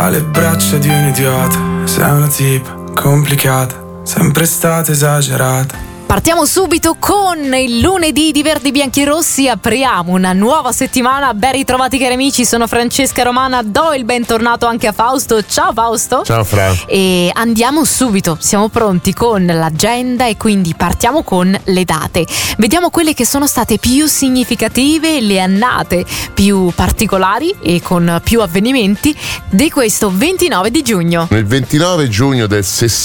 Alle braccia di un idiota, sei una tipa complicata, sempre stata esagerata. Partiamo subito con il lunedì di Verdi Bianchi Rossi, apriamo una nuova settimana. Ben ritrovati cari amici, sono Francesca Romana, do il bentornato anche a Fausto. Ciao Fausto. Ciao Fra. E andiamo subito, siamo pronti con l'agenda e quindi partiamo con le date. Vediamo quelle che sono state più significative, le annate più particolari e con più avvenimenti di questo 29 di giugno. Nel 29 giugno del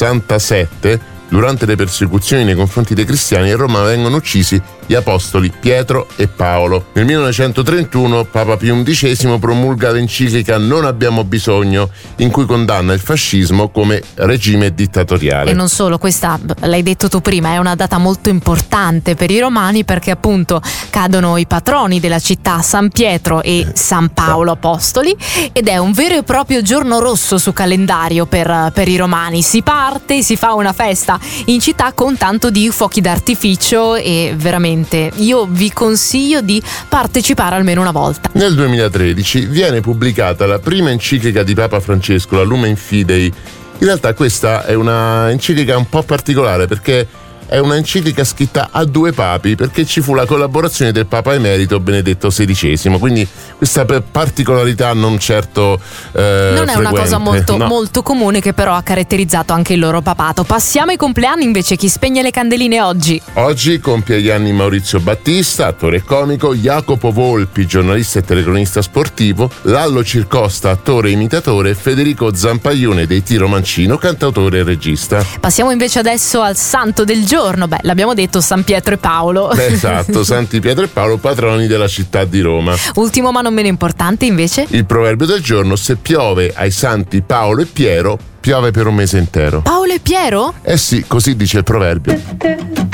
67, durante le persecuzioni nei confronti dei cristiani, a Roma vengono uccisi gli apostoli Pietro e Paolo. Nel 1931 Papa Pio XI promulga l'enciclica Non abbiamo bisogno, in cui condanna il fascismo come regime dittatoriale. E non solo, questa, l'hai detto tu prima, è una data molto importante per i romani perché appunto cadono i patroni della città, San Pietro e San Paolo apostoli, ed è un vero e proprio giorno rosso su calendario per i romani. Si parte, si fa una festa in città con tanto di fuochi d'artificio e veramente io vi consiglio di partecipare almeno una volta. Nel 2013 viene pubblicata la prima enciclica di Papa Francesco, la Lumen Fidei. In realtà questa è una enciclica un po' particolare perché è una enciclica scritta a due papi, perché ci fu la collaborazione del Papa Emerito Benedetto XVI, quindi questa particolarità non certo non è una cosa molto, no, molto comune, che però ha caratterizzato anche il loro papato. Passiamo ai compleanni invece. Chi spegne le candeline oggi? Oggi compie gli anni Maurizio Battista, attore e comico, Jacopo Volpi, giornalista e telecronista sportivo, Lallo Circosta, attore e imitatore, e Federico Zampaglione dei Tiro Mancino, cantautore e regista. Passiamo invece adesso al santo del giorno. Beh, l'abbiamo detto, San Pietro e Paolo. Esatto, Santi Pietro e Paolo, patroni della città di Roma. Ultimo ma non meno importante invece, Il proverbio del giorno: se piove ai santi Paolo e Piero, piove per un mese intero. Paolo e Piero? Eh sì, così dice il proverbio.